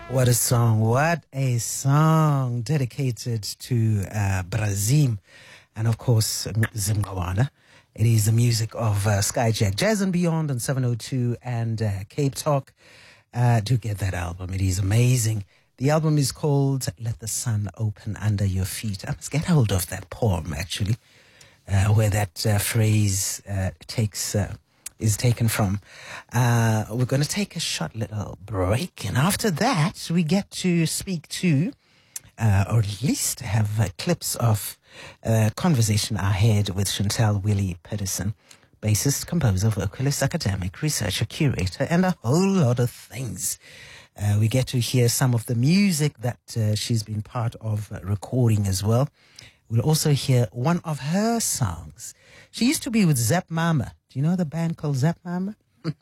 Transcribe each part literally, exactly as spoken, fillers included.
What a song, what a song dedicated to uh, Brazil and of course Zimkawana. It is the music of uh, Skyjack, Jazz and Beyond on seven oh two and uh, Cape Talk. Uh, do get that album, it is amazing. The album is called Let the Sun Open Under Your Feet. I must get hold of that poem actually, uh, where that uh, phrase uh, takes... Uh, is taken from. Uh, we're going to take a short little break, and after that we get to speak to, uh, or at least have uh, clips of a conversation I had with Chantel Willie Pedersen, bassist, composer, vocalist, academic, researcher, curator, and a whole lot of things. Uh, we get to hear some of the music that uh, she's been part of uh, recording as well. We'll also hear one of her songs. She used to be with Zap Mama. Do you know the band called Zap Mama?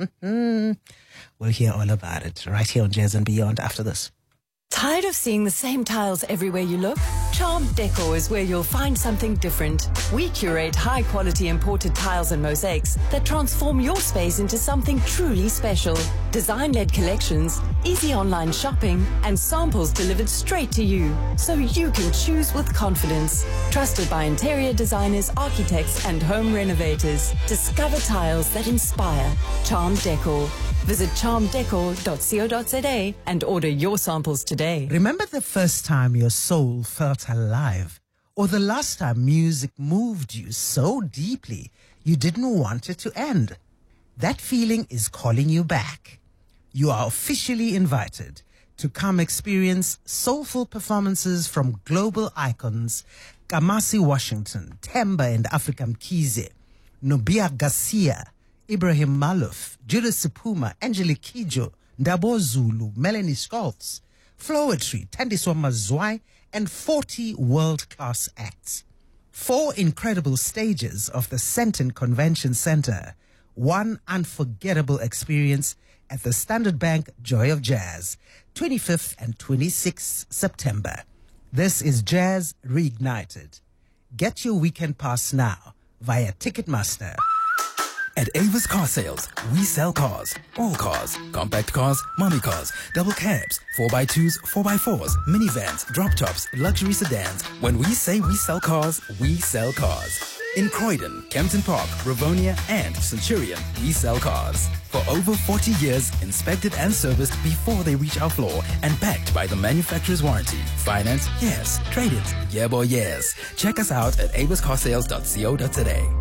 We'll hear all about it right here on Jazz and Beyond after this. Tired of seeing the same tiles everywhere you look? Charm Decor is where you'll find something different. We curate high-quality imported tiles and mosaics that transform your space into something truly special. Design-led collections, easy online shopping, and samples delivered straight to you, so you can choose with confidence. Trusted by interior designers, architects, and home renovators. Discover tiles that inspire. Charm Decor. Visit charm decor dot co dot za and order your samples today. Remember the first time your soul felt alive, or the last time music moved you so deeply you didn't want it to end? That feeling is calling you back. You are officially invited to come experience soulful performances from global icons Kamasi Washington, Themba and Africa Mkhize, Nobia Garcia, Ibrahim Malouf, Julius Sipuma, Angelique Kidjo, Ndabo Zulu, Melanie Stoltz, Flowetry, Thandiswa Mazwai, and forty world-class acts. Four incredible stages of the Sandton Convention Center. One unforgettable experience at the Standard Bank Joy of Jazz, twenty-fifth and twenty-sixth September. This is Jazz Reignited. Get your weekend pass now via Ticketmaster. At Avis Car Sales, we sell cars. All cars. Compact cars, mommy cars, double cabs, four by twos, four by fours, minivans, drop tops, luxury sedans. When we say we sell cars, we sell cars. In Croydon, Kempton Park, Rivonia, and Centurion, we sell cars. For over forty years, inspected and serviced before they reach our floor and backed by the manufacturer's warranty. Finance? Yes. Trade-ins? Yeah, boy, yes. Check us out at avis car sales dot co dot za.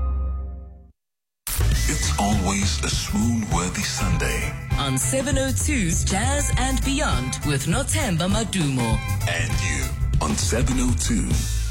It's always a swoon-worthy Sunday. On seven oh two's Jazz and Beyond with Nothemba Madumo. And you on seven oh two